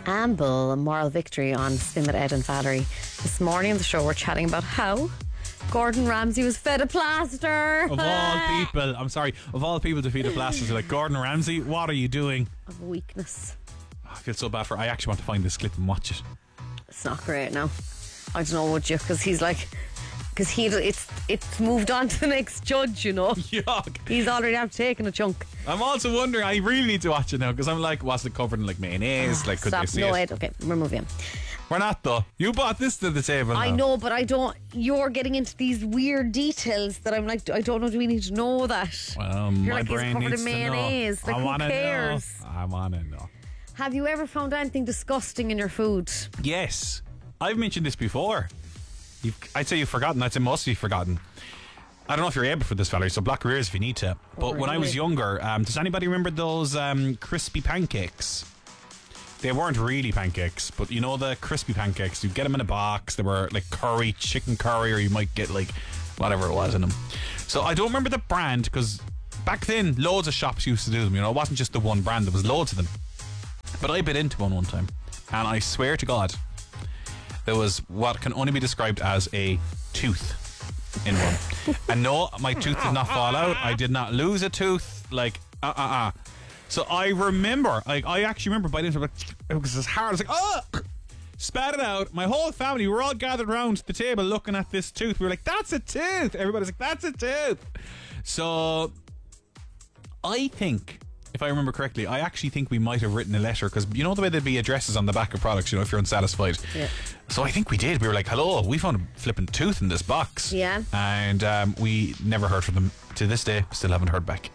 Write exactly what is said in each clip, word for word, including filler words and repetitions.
amble a moral victory on Spin with Ed and Valerie. This morning on the show we're chatting about how Gordon Ramsay was fed a plaster. Of all people, I'm sorry, of all people to feed a plaster to, like, Gordon Ramsay, what are you doing? Of weakness. Oh, I feel so bad for I actually want to find this clip and watch it. It's not great now. I don't know, would you? Because he's like, because he it's it's moved on to the next judge, you know. Yuck. He's already out taking a chunk. I'm also wondering, I really need to watch it now, because I'm like, was it covered in like mayonnaise? Like, could Stop. they see No, it? Ed. Okay, we're moving on. We're not though. You brought this to the table. I now. know, but I don't. You're getting into these weird details that I'm like, I don't know. Do we need to know that? Well, You're my like, he's brain covered needs in to know. mayonnaise. Like, I who want to cares? know. I want to know. Have you ever found anything disgusting in your food? Yes, I've mentioned this before. You've, I'd say you've forgotten. I'd say most of you've forgotten. I don't know if you're able for this, Valerie, so block your ears if you need to. But Oh, when I was really? younger, um, does anybody remember those um, crispy pancakes? They weren't really pancakes, but you know the crispy pancakes. You get them in a box. They were like curry, chicken curry, or you might get like whatever it was in them. So I don't remember the brand, because back then loads of shops used to do them. You know, it wasn't just the one brand. There was loads of them. But I bit into one one time, and I swear to God, there was what can only be described as a tooth in one. And no, my tooth did not fall out. I did not lose a tooth. Like, uh uh uh. So I remember, like, I actually remember biting into it, like, it was as hard. I was like, oh! Spat it out. My whole family, we were all gathered around the table looking at this tooth. We were like, that's a tooth. Everybody's like, that's a tooth. So I think, if I remember correctly, I actually think we might have written a letter, because you know the way there'd be addresses on the back of products, you know, if you're unsatisfied. Yeah. So I think we did. We were like, hello, we found a flipping tooth in this box. Yeah. And um, we never heard from them. To this day, still haven't heard back.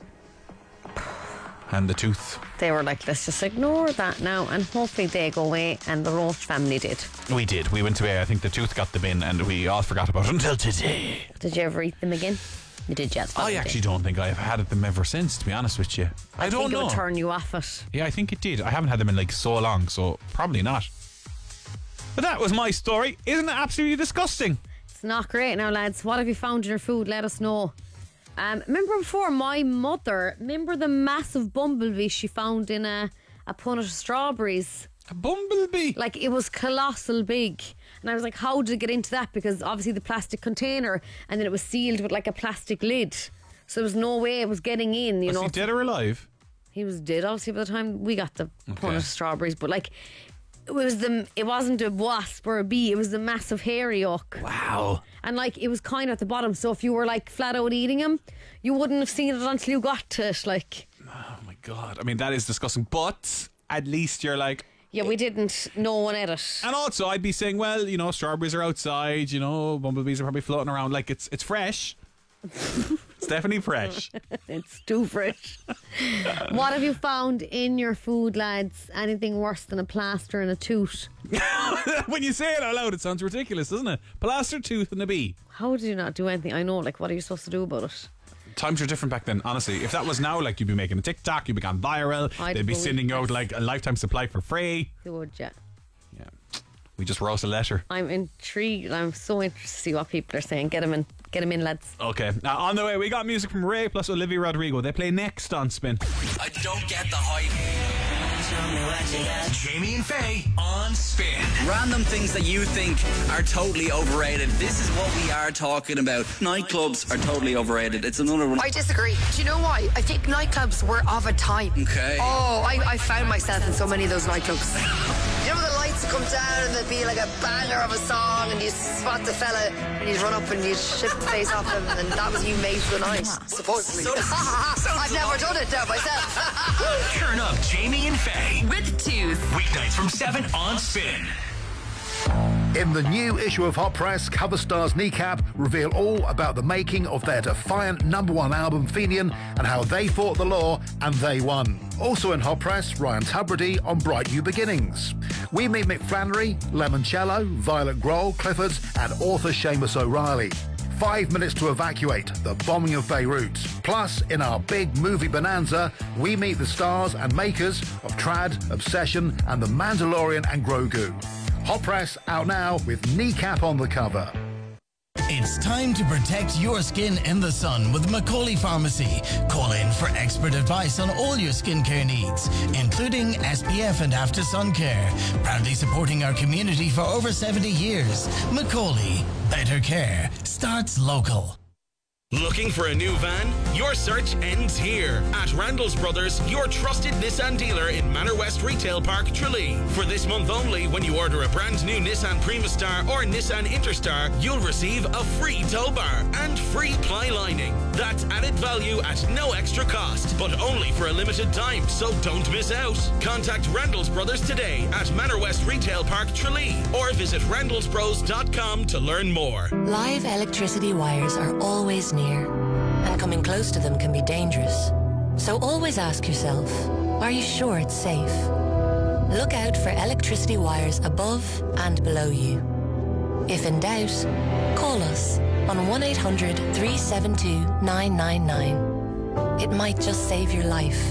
And the tooth. They were like, let's just ignore that now, and hopefully they go away. And the roast family did. We did. We went away. I think the tooth got the bin, and we all forgot about it until today. Did you ever eat them again? You did, yes. I actually don't think I've had them ever since, to be honest with you. I, I don't think know. it would turn you off it. Yeah, I think it did. I haven't had them in like so long, so probably not. But that was my story. Isn't it absolutely disgusting? It's not great now, lads. What have you found in your food? Let us know. Um, remember before, my mother, remember the massive bumblebee she found in a, a punnet of strawberries? A bumblebee? Like, it was colossal big. And I was like, how did it get into that? Because obviously the plastic container, and then it was sealed with like a plastic lid. So there was no way it was getting in, you Was know. he dead or alive? He was dead, obviously, by the time we got the Okay. punnet of strawberries. But like, it was the it wasn't a wasp or a bee, it was the massive hairy oak. Wow. And like, it was kind of at the bottom, so if you were like flat out eating him, you wouldn't have seen it until you got to it. Like, Oh my God. I mean, that is disgusting. But at least you're like... yeah, we didn't, no one ate it. And also I'd be saying, well, you know, strawberries are outside, you know, bumblebees are probably floating around. Like, it's it's fresh. It's definitely fresh. It's too fresh. What have you found in your food, lads? Anything worse than a plaster and a tooth? When you say it out loud, it sounds ridiculous, doesn't it? Plaster, tooth and a bee. How did you not do anything? I know, like, what are you supposed to do about it? Times were different back then, honestly. If that was now, like, you'd be making a TikTok, you'd be gone viral. I'd They'd be believe sending you out this. like a lifetime supply for free. You would, yeah. Yeah. We just wrote a letter. I'm intrigued. I'm so interested to see what people are saying. Get them in. Get them in, lads. Okay. Now, on the way, we got music from Ray plus Olivia Rodrigo. They play next on Spin. I don't get the hype. Jamie and Faye on Spin. Random things that you think are totally overrated. This is what we are talking about. Nightclubs are totally overrated. It's another one. I disagree. Do you know why? I think nightclubs were of a time. Okay. Oh, I, I found myself in so many of those nightclubs. You know, the lights come down and there'd be like a banger of a song, and you spot the fella and you'd run up and you'd shift the face off him, and that was you made for the night, supposedly. So- I've never done it now myself. Turn up Jamie and Faye. With Tooth. Weeknights from seven on Spin. In the new issue of Hot Press, cover stars Kneecap reveal all about the making of their defiant number one album, Fenian, and how they fought the law and they won. Also in Hot Press, Ryan Tubridy on Bright New Beginnings. We meet Mick Flannery, Lemoncello, Violet Grohl, Cliffords, and author Seamus O'Reilly. Five minutes to evacuate the bombing of Beirut. Plus, in our big movie bonanza, we meet the stars and makers of Trad, Obsession, and The Mandalorian and Grogu. Hot Press out now with Kneecap on the cover. It's time to protect your skin in the sun with Macaulay Pharmacy. Call in for expert advice on all your skincare needs, including S P F and after sun care. Proudly supporting our community for over seventy years. Macaulay, better care starts local. Looking for a new van? Your search ends here at Randall's Brothers, your trusted Nissan dealer in Manor West Retail Park, Tralee. For this month only, when you order a brand new Nissan Primastar or Nissan Interstar, you'll receive a free tow bar and free ply lining. That's added value at no extra cost, but only for a limited time, so don't miss out. Contact Randall's Brothers today at Manor West Retail Park, Tralee, or visit randalls bros dot com to learn more. Live electricity wires are always near, and coming close to them can be dangerous. So always ask yourself, are you sure it's safe? Look out for electricity wires above and below you. If in doubt, call us on one eight hundred, three seven two, nine nine nine. It might just save your life.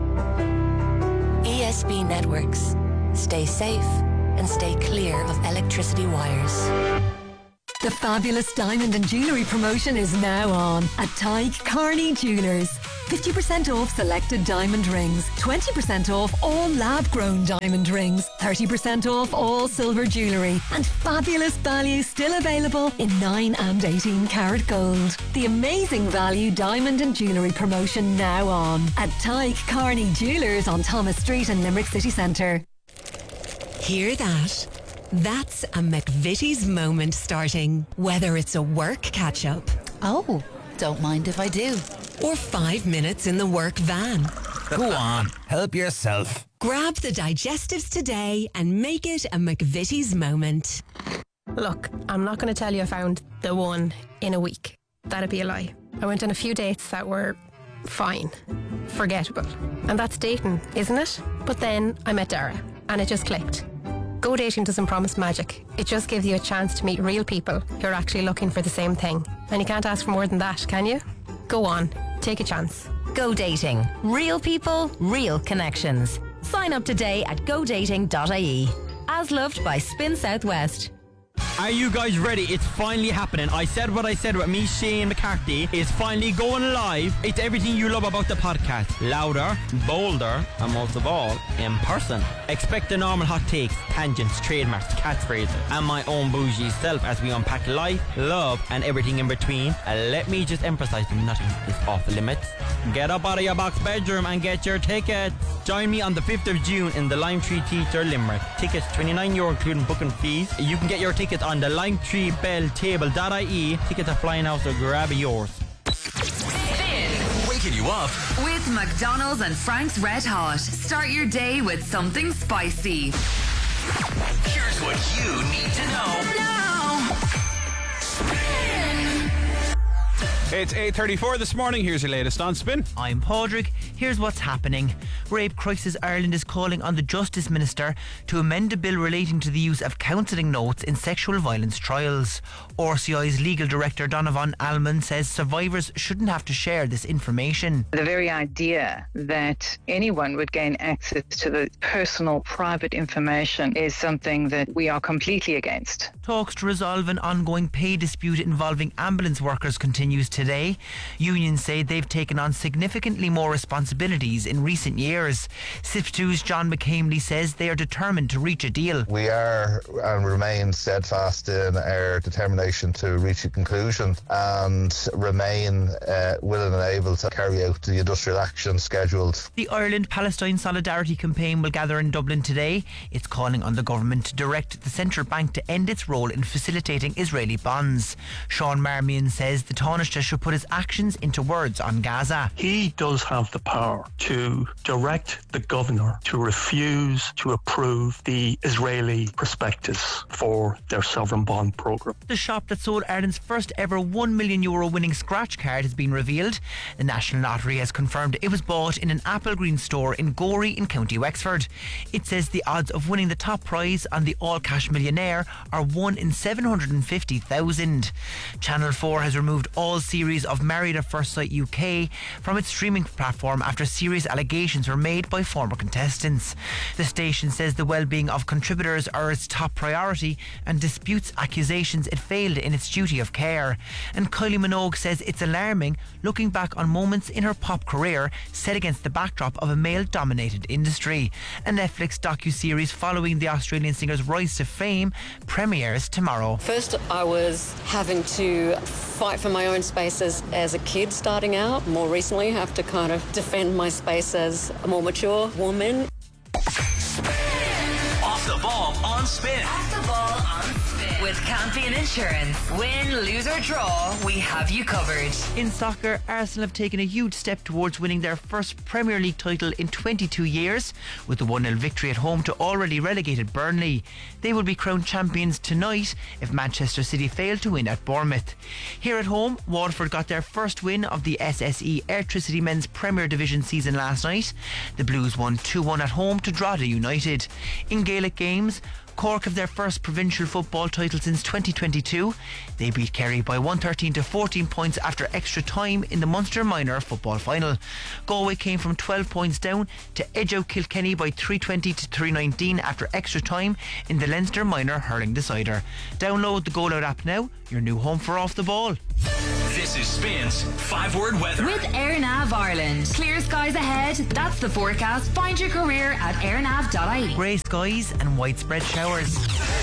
E S B Networks. Stay safe and stay clear of electricity wires. The fabulous diamond and jewellery promotion is now on at Tyke Carney Jewellers. fifty percent off selected diamond rings, twenty percent off all lab-grown diamond rings, thirty percent off all silver jewellery, and fabulous value still available in nine and eighteen karat gold. The amazing value diamond and jewellery promotion now on at Tyke Carney Jewellers on Thomas Street in Limerick City Centre. Hear that? That's a McVitie's moment starting. Whether it's a work catch-up. Oh, don't mind if I do. Or five minutes in the work van. Go on, help yourself. Grab the digestives today and make it a McVitie's moment. Look, I'm not going to tell you I found the one in a week. That'd be a lie. I went on a few dates that were fine, forgettable. And that's dating, isn't it? But then I met Dara and it just clicked. Go dating doesn't promise magic. It just gives you a chance to meet real people who are actually looking for the same thing. And you can't ask for more than that, can you? Go on, take a chance. Go dating. Real people, real connections. Sign up today at go dating dot I E. As loved by Spin Southwest. Are you guys ready? It's finally happening. I said what I said about me, Shane McCarthy. It's finally going live. It's everything you love about the podcast. Louder, bolder, and most of all, in person. Expect the normal hot takes, tangents, trademarks, catchphrases, and my own bougie self as we unpack life, love, and everything in between. And let me just emphasize that nothing is off limits. Get up out of your box bedroom and get your tickets. Join me on the fifth of June in the Lime Tree Theatre, Limerick. Tickets twenty-nine euro including booking fees. You can get your tickets on the lime tree bell table dot I E. Tickets are flying out, so grab yours. Spin. Waking you up with McDonald's and Frank's Red Hot. Start your day with something spicy. Here's what you need to know now. Spin. It's eight thirty-four this morning. Here's your latest on Spin. I'm Padraig. Here's what's happening. Rape Crisis Ireland is calling on the Justice Minister to amend a bill relating to the use of counselling notes in sexual violence trials. R C I's legal director Donovan Allman says survivors shouldn't have to share this information. The very idea that anyone would gain access to the personal, private information is something that we are completely against. Talks to resolve an ongoing pay dispute involving ambulance workers continues today. Unions say they've taken on significantly more responsibilities in recent years. S I P two's John McCamely says they are determined to reach a deal. We are and remain steadfast in our determination to reach a conclusion and remain uh, willing and able to carry out the industrial action scheduled. The Ireland-Palestine Solidarity Campaign will gather in Dublin today. It's calling on the government to direct the central bank to end its role in facilitating Israeli bonds. Sean Marmion says the Taoiseach should put his actions into words on Gaza. He does have the power to direct the governor to refuse to approve the Israeli prospectus for their sovereign bond programme. The shop that sold Ireland's first ever one million euro winning scratch card has been revealed. The National Lottery has confirmed it was bought in an Apple Green store in Gorey in County Wexford. It says the odds of winning the top prize on the All Cash Millionaire are one in seven hundred fifty thousand. Channel four has removed all series of Married at First Sight U K from its streaming platform after serious allegations were made by former contestants. The station says the well-being of contributors are its top priority and disputes accusations it failed in its duty of care. And Kylie Minogue says it's alarming looking back on moments in her pop career set against the backdrop of a male-dominated industry. A Netflix docu-series following the Australian singer's rise to fame premieres tomorrow. First, I was having to fight for my own space as, as a kid starting out. More recently, have to kind of defend my space as a more mature woman. Off the ball on Spin. Off the ball on Spin. With Campion Insurance. Win, lose or draw, we have you covered. In soccer, Arsenal have taken a huge step towards winning their first Premier League title in twenty-two years with a one nil victory at home to already relegated Burnley. They will be crowned champions tonight if Manchester City fail to win at Bournemouth. Here at home, Waterford got their first win of the S S E Airtricity Men's Premier Division season last night. The Blues won two one at home to Drogheda United. In Gaelic games, Cork have their first provincial football title since twenty twenty-two. They beat Kerry by one thirteen to fourteen points after extra time in the Munster Minor football final. Galway came from twelve points down to edge out Kilkenny by three twenty to three nineteen after extra time in the Leinster Minor hurling decider. Download the Go Loud app now, your new home for Off the Ball. This is Spin's five-word weather. With AirNav Ireland. Clear skies ahead. That's the forecast. Find your career at airnav dot I E. Grey skies and widespread showers.